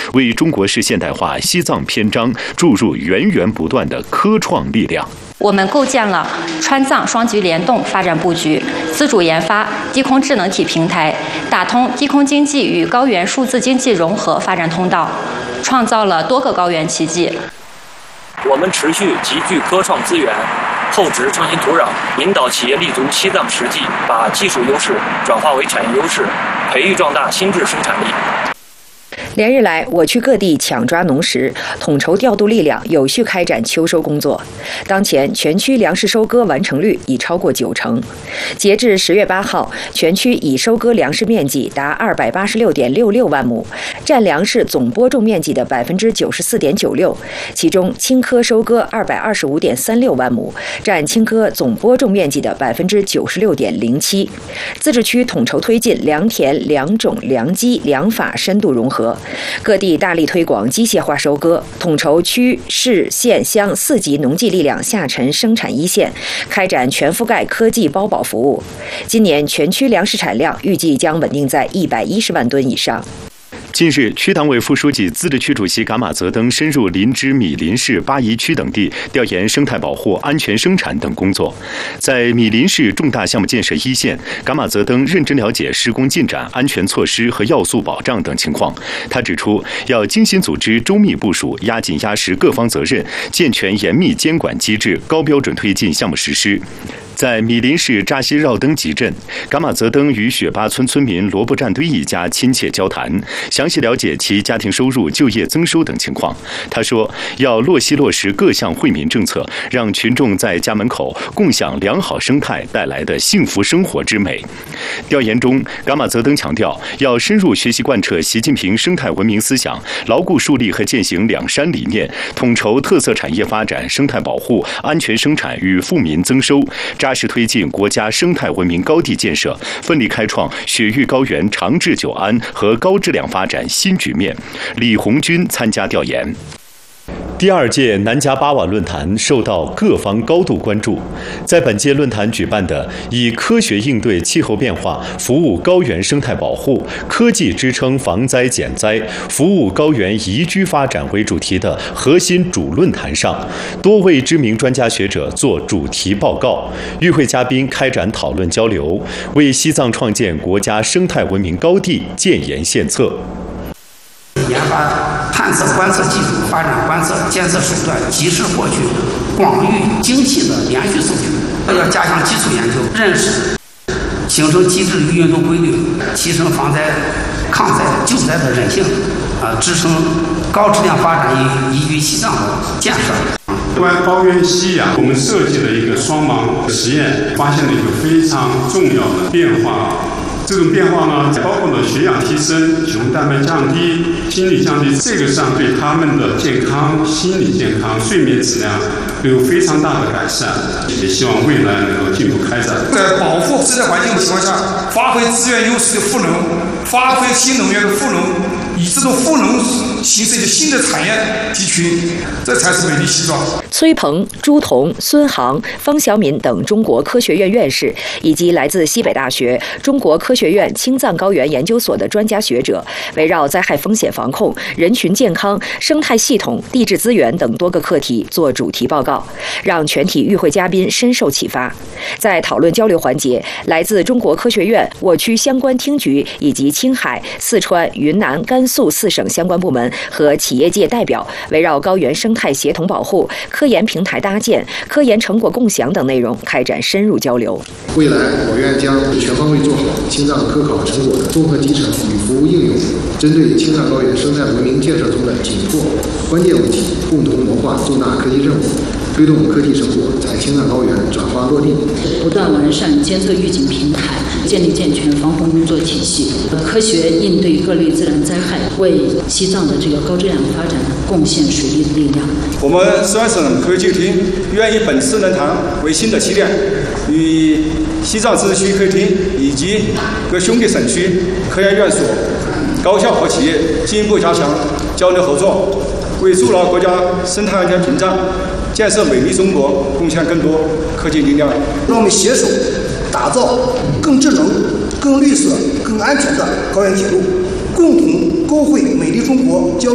为中国式现代化西藏篇章注入源源不断的科创力量。 我们构建了川藏双局联动发展布局，自主研发低空智能体平台，打通低空经济与高原数字经济融合发展通道，创造了多个高原奇迹。 我们持续集聚科创资源，厚植创新土壤，引导企业立足西藏实际，把技术优势转化为产业优势，培育壮大新质生产力。 连日来，我区各地抢抓农时，统筹调度力量，有序开展秋收工作。当前，全区粮食收割完成率已超过90%。截至10月8号，全区已收割粮食面积达286.66万亩，占粮食总播种面积的94.96%。其中，青稞收割225.36万亩，占青稞总播种面积的96.07%。自治区统筹推进良田、良种、良机、良法深度融合。各地大力推广机械化收割，统筹区、市、县、乡4级农技力量下沉生产一线，开展全覆盖科技包保服务。今年全区粮食产量预计将稳定在110万吨以上。 近日，区党委副书记、自治区主席噶玛泽登深入林芝、米林市巴宜区等地调研生态保护、安全生产等工作。在米林市重大项目建设一线，噶玛泽登认真了解施工进展、安全措施和要素保障等情况。他指出，要精心组织、周密部署、压紧压实各方责任，健全严密监管机制，高标准推进项目实施。在米林市扎西绕登集镇，噶玛泽登与雪巴村村民罗布战堆一家亲切交谈，详细了解其家庭收入、就业增收等情况。他说，要落实各项惠民政策，让群众在家门口共享良好生态带来的幸福生活之美。调研中，噶玛泽登强调，要深入学习贯彻习近平生态文明思想，牢固树立和践行两山理念，统筹特色产业发展、生态保护、安全生产与富民增收，扎实推进国家生态文明高地建设，奋力开创雪域高原长治久安和高质量发展新局面。李红军参加调研。第2届南迦巴瓦论坛受到各方高度关注。在本届论坛举办的以科学应对气候变化、服务高原生态保护、科技支撑防灾减灾、服务高原宜居发展为主题的核心主论坛上，多位知名专家学者作主题报告，与会嘉宾开展讨论交流，为西藏创建国家生态文明高地建言献策。 研发探测观测技术，发展观测监测手段，及时获取广域精细的连续数据。要加强基础研究，认识形成机制与运动规律，提升防灾、抗灾、救灾的韧性，支撑高质量发展与宜居西藏的建设。 关高原吸氧，我们设计了一个双盲实验，发现了一个非常重要的变化。这种变化呢，包括了血氧提升、体红蛋白降低、心率降低，这个上对他们的健康、心理健康、睡眠质量都有非常大的改善，也希望未来能够进一步开展。 在保护自然环境的情况下，发挥资源优势的赋能，发挥新能源的赋能，以这种赋能形成一个新的产业集群，这才是美丽西藏。 崔鹏、朱彤、孙航、方晓敏等中国科学院院士，以及来自西北大学、中国科学院青藏高原研究所的专家学者，围绕灾害风险防控、人群健康、生态系统、地质资源等多个课题做主题报告，让全体与会嘉宾深受启发。在讨论交流环节，来自中国科学院、我区相关厅局以及青海、四川、云南、甘肃4省相关部门和企业界代表，围绕高原生态协同保护、科研平台搭建、科研成果共享等内容开展深入交流。 未来，我院将全方位做好青藏科考成果的综合集成与服务应用，针对青藏高原生态文明建设中的紧迫关键问题，共同谋划重大科技任务，推动科技成果在青藏高原转化落地， 不断完善监测预警平台，建立健全防洪工作体系，科学应对各类自然灾害，为西藏的这个高质量发展贡献水力的力量。 我们12省科技厅愿以本次论坛为新的起点，与西藏自治区科技厅以及各兄弟省区科研院所、高校和企业进一步加强交流合作，为筑牢国家生态安全屏障、建设美丽中国贡献更多科技力量。 让我们携手打造更智能、更绿色、更安全的高原铁路，共同勾绘美丽中国。